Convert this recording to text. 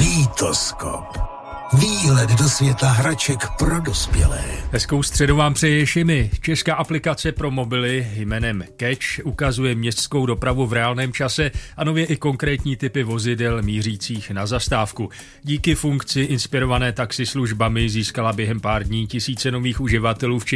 Lítoskop. Výhled do světa hraček pro dospělé. Hezkou středu vám přeje Šimi. Česká aplikace pro mobily jménem Catch ukazuje městskou dopravu v reálném čase a nově i konkrétní typy vozidel mířících na zastávku. Díky funkci inspirované taxislužbami získala během pár dní tisíce nových uživatelů,